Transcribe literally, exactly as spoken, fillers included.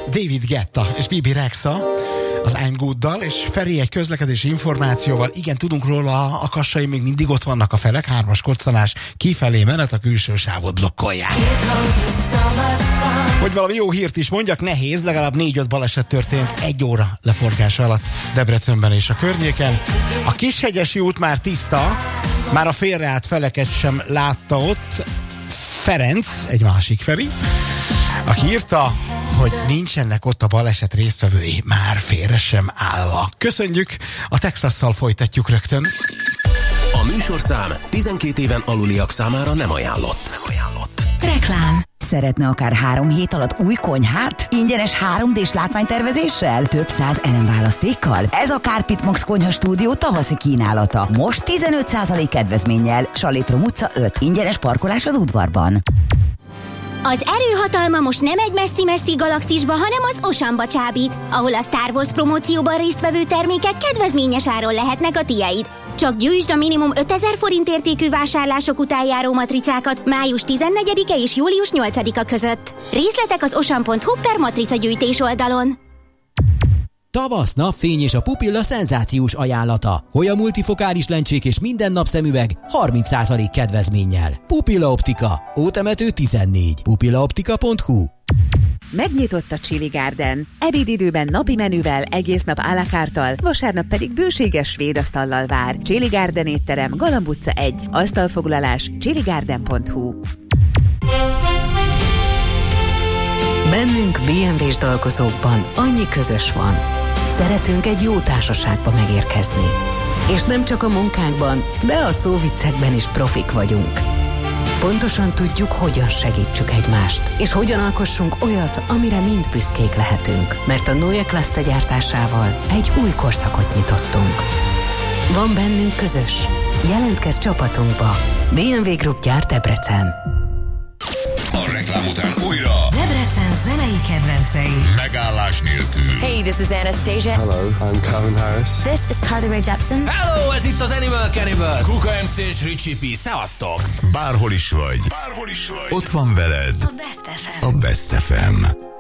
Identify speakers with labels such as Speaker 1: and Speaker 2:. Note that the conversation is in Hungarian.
Speaker 1: David Guetta és Bibi Rexha az I'm Good-dal, és Feri egy közlekedési információval. Igen, tudunk róla, a Kassai még mindig ott vannak a felek, hármas koccanás, kifelé menet, a külső sávot blokkolják. Hogy valami jó hírt is mondjak, nehéz, legalább négy-öt baleset történt egy óra leforgása alatt Debrecenben és a környéken. A Kishegyesi út már tiszta, már a félreállt feleket sem látta ott. Ferenc, egy másik Feri, aki írta, hogy nincsenek ott a baleset résztvevői, már félre sem állva. Köszönjük, a Texasszal folytatjuk rögtön.
Speaker 2: A műsorszám tizenkét éven aluliak számára nem ajánlott. Nem ajánlott.
Speaker 3: Reklám. Szeretne akár három hét alatt új konyhát? Ingyenes három dés látványtervezéssel? Több száz elemválasztékkal? Ez a Carpet Mox Konyha Stúdió tavaszi kínálata. Most tizenöt százalék kedvezménnyel. Salétrom utca öt. Ingyenes parkolás az udvarban.
Speaker 4: Az erőhatalma most nem egy messzi-messzi galaxisba, hanem az Oceanba csábít, ahol a Star Wars promócióban résztvevő termékek kedvezményes áron lehetnek a tiéd. Csak gyűjtsd a minimum ötezer forint értékű vásárlások után járó matricákat május tizennegyedike és július nyolcadika között. Részletek az ocean pont hu per matricagyűjtés oldalon.
Speaker 5: Tavasz, napfény és a Pupilla szenzációs ajánlata. Hoya multifokális lencsék és minden napszemüveg harminc százalék kedvezménnyel. Pupilla Optika. Ótemető tizennégy. pupillaoptika pont hu.
Speaker 6: Megnyitott a Chili Garden. Ebédidőben napi menüvel, egész nap à la carte-tal, vasárnap pedig bőséges svéd asztallal vár. Chili Garden étterem, Galamb utca egy. Asztalfoglalás chili garden pont hu.
Speaker 3: Bennünk bé em vé-s dolgozókban annyi közös van. Szeretünk egy jó társaságba megérkezni. És nem csak a munkánkban, de a szóviccekben is profik vagyunk. Pontosan tudjuk, hogyan segítsük egymást, és hogyan alkossunk olyat, amire mind büszkék lehetünk. Mert a Neue Klasse gyártásával egy új korszakot nyitottunk. Van bennünk közös. Jelentkezz csapatunkba. bé em vé Group gyárt Debrecen.
Speaker 7: A reklám után újra
Speaker 3: Debrecen zenei kedvencei.
Speaker 7: megállás nélkül.
Speaker 8: Hey, this is Anastasia.
Speaker 9: Hello, I'm Calvin Harris.
Speaker 4: This is Carly Rae Jepsen.
Speaker 2: Hello, ez itt az Animal Cannibal. Kuka em cé és Richie P. Szevasztok!
Speaker 7: Bárhol is vagy, bárhol is vagy, ott van veled
Speaker 3: A Best ef em.
Speaker 7: a Best ef em.